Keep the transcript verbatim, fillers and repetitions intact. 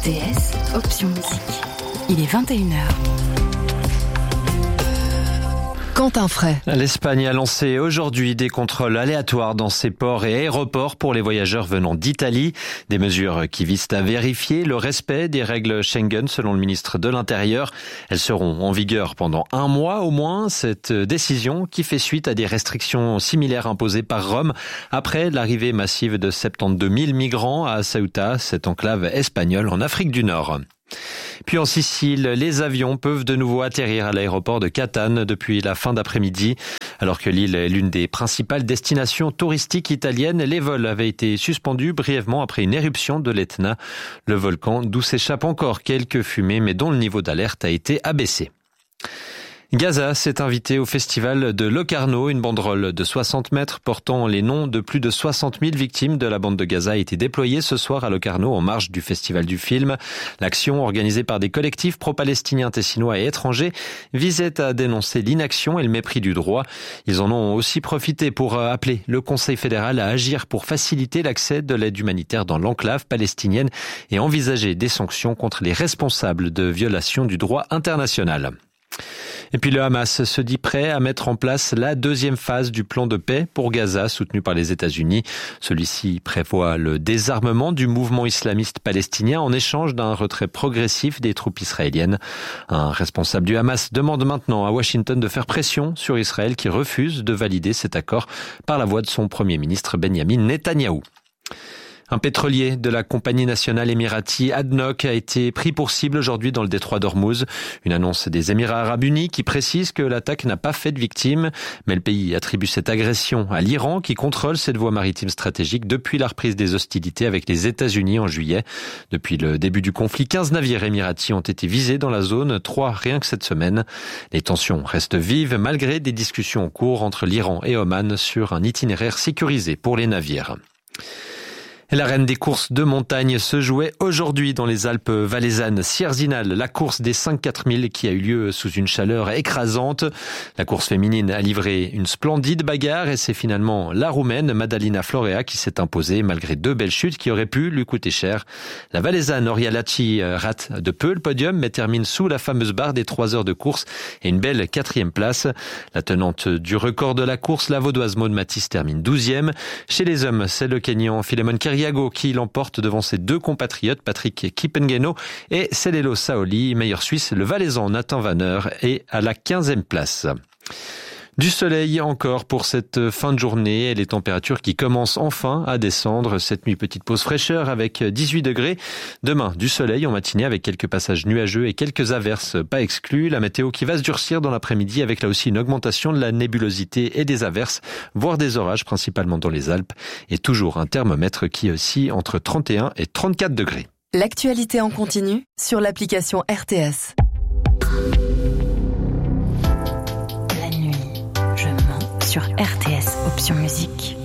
R T S, option musique. Il est vingt et une heures. Quentin Fray. L'Espagne a lancé aujourd'hui des contrôles aléatoires dans ses ports et aéroports pour les voyageurs venant d'Italie. Des mesures qui visent à vérifier le respect des règles Schengen selon le ministre de l'Intérieur. Elles seront en vigueur pendant un mois au moins. Cette décision qui fait suite à des restrictions similaires imposées par Rome après l'arrivée massive de soixante-douze mille migrants à Ceuta, cette enclave espagnole en Afrique du Nord. Puis en Sicile, les avions peuvent de nouveau atterrir à l'aéroport de Catane depuis la fin d'après-midi. Alors que l'île est l'une des principales destinations touristiques italiennes, les vols avaient été suspendus brièvement après une éruption de l'Etna, le volcan d'où s'échappent encore quelques fumées mais dont le niveau d'alerte a été abaissé. Gaza s'est invité au festival de Locarno. Une banderole de soixante mètres portant les noms de plus de soixante mille victimes de la bande de Gaza a été déployée ce soir à Locarno en marge du festival du film. L'action, organisée par des collectifs pro-palestiniens, tessinois et étrangers, visait à dénoncer l'inaction et le mépris du droit. Ils en ont aussi profité pour appeler le Conseil fédéral à agir pour faciliter l'accès de l'aide humanitaire dans l'enclave palestinienne et envisager des sanctions contre les responsables de violations du droit international. Et puis le Hamas se dit prêt à mettre en place la deuxième phase du plan de paix pour Gaza soutenu par les États-Unis. Celui-ci prévoit le désarmement du mouvement islamiste palestinien en échange d'un retrait progressif des troupes israéliennes. Un responsable du Hamas demande maintenant à Washington de faire pression sur Israël qui refuse de valider cet accord par la voix de son premier ministre Benyamin Netanyahou. Un pétrolier de la compagnie nationale émirati A D N O C a été pris pour cible aujourd'hui dans le détroit d'Ormuz. Une annonce des Émirats arabes unis qui précise que l'attaque n'a pas fait de victimes. Mais le pays attribue cette agression à l'Iran qui contrôle cette voie maritime stratégique depuis la reprise des hostilités avec les États-Unis en juillet. Depuis le début du conflit, quinze navires émiratis ont été visés dans la zone, trois rien que cette semaine. Les tensions restent vives malgré des discussions en cours entre l'Iran et Oman sur un itinéraire sécurisé pour les navires. La reine des courses de montagne se jouait aujourd'hui dans les Alpes valaisannes. Sierzinal, la course des cinq quatre mille qui a eu lieu sous une chaleur écrasante. La course féminine a livré une splendide bagarre et c'est finalement la Roumaine Madalina Florea qui s'est imposée malgré deux belles chutes qui auraient pu lui coûter cher. La valaisanne Orialaci rate de peu le podium mais termine sous la fameuse barre des trois heures de course et une belle quatrième place. La tenante du record de la course, la vaudoise Maud Matisse, termine douzième. Chez les hommes, c'est le Kényan Philemon Keriago qui l'emporte devant ses deux compatriotes Patrick Kipengeno et Celelo Saoli. Meilleur Suisse, le Valaisan Nathan Vanner est à la quinzième place. Du soleil encore pour cette fin de journée et les températures qui commencent enfin à descendre. Cette nuit, petite pause fraîcheur avec dix-huit degrés. Demain, du soleil en matinée avec quelques passages nuageux et quelques averses pas exclues. La météo qui va se durcir dans l'après-midi avec là aussi une augmentation de la nébulosité et des averses, voire des orages principalement dans les Alpes. Et toujours un thermomètre qui oscille entre trente et un et trente-quatre degrés. L'actualité en continu sur l'application R T S. Sur R T S, option musique.